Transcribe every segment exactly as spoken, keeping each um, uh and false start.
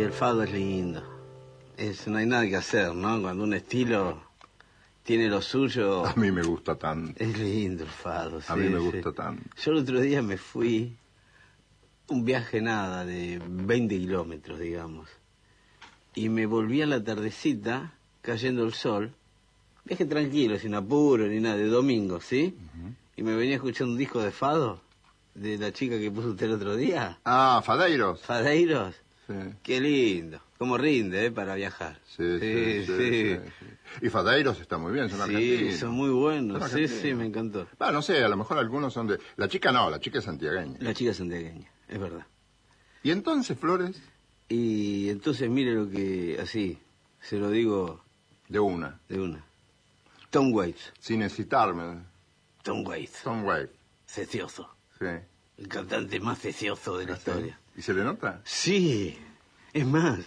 el fado es lindo. Es, no hay nada que hacer, ¿no? Cuando un estilo tiene lo suyo... A mí me gusta tanto. Es lindo el fado, sí. A mí me sí. gusta tanto. Yo el otro día me fui, un viaje nada, de veinte kilómetros, digamos. Y me volví a la tardecita, cayendo el sol. Viaje tranquilo, sin apuro ni nada, de domingo, ¿sí? Uh-huh. Y me venía escuchando un disco de fado, de la chica que puso usted el otro día. Ah, Fadeiros. Fadeiros. Sí. Qué lindo. Cómo rinde, ¿eh? Para viajar. Sí, sí, sí. sí, sí, sí. Y Fadeiros está muy bien, son sí, argentinos. Sí, son muy buenos. Son sí, sí, me encantó. Ah, no sé, a lo mejor algunos son de... La chica no, la chica es santiagueña. La chica es santiagueña, es verdad. ¿Y entonces, Flores? Y entonces mire lo que... Así, se lo digo... De una. De una. Tom Waits. Sin excitarme. Tom Waits. Tom Waits. Cecioso. Sí. El cantante más cecioso de la historia. ¿Y se le nota? Sí. Es más,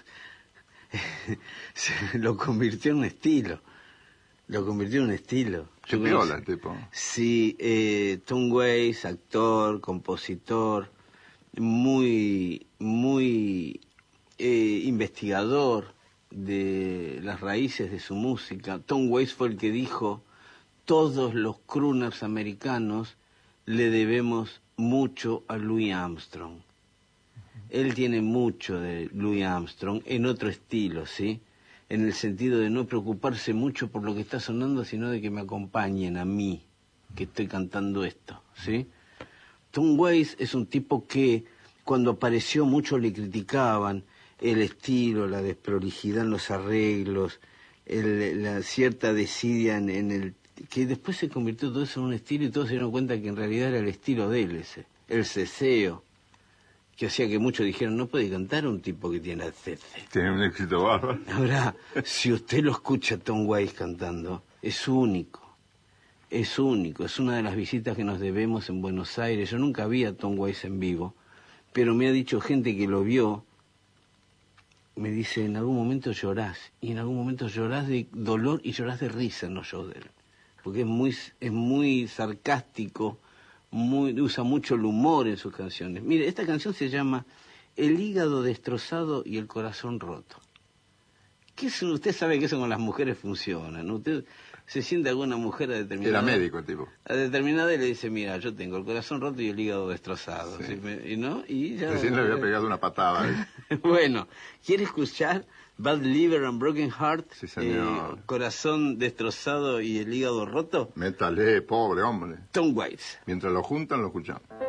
se lo convirtió en un estilo. Lo convirtió en un estilo. ¿Qué piola el tipo? Sí, eh, Tom Waits, actor, compositor, muy, muy eh, investigador de las raíces de su música. Tom Waits fue el que dijo: todos los crooners americanos le debemos mucho a Louis Armstrong. Él tiene mucho de Louis Armstrong en otro estilo, ¿sí? En el sentido de no preocuparse mucho por lo que está sonando, sino de que me acompañen a mí, que estoy cantando esto, ¿sí? Tom Waits es un tipo que cuando apareció muchos le criticaban el estilo, la desprolijidad en los arreglos, el, la cierta desidia en, en el... que después se convirtió todo eso en un estilo y todos se dieron cuenta que en realidad era el estilo de él ese, el ceseo, que hacía que muchos dijeron: no puede cantar un tipo que tiene cese. Tiene un éxito bárbaro. Ahora, si usted lo escucha a Tom Waits cantando, es único, es único, es una de las visitas que nos debemos en Buenos Aires. Yo nunca vi a Tom Waits en vivo, pero me ha dicho gente que lo vio, me dice: en algún momento llorás, y en algún momento llorás de dolor y llorás de risa en los shows de él, porque es muy, es muy sarcástico, muy, usa mucho el humor en sus canciones. Mire, esta canción se llama El hígado destrozado y el corazón roto. ¿Qué es? Usted sabe que eso con las mujeres funciona, ¿no? Usted se siente alguna mujer a determinada... Era médico el tipo. A determinada y le dice: mira, yo tengo el corazón roto y el hígado destrozado. Sí. ¿Sí? ¿Y no? Y ya... Recién le había pegado una patada. ¿eh? Bueno, ¿quiere escuchar Bad Liver and Broken Heart? Sí, señor. Eh, corazón destrozado y el hígado roto. Métale, pobre hombre. Tom Waits. Mientras lo juntan, lo escuchamos.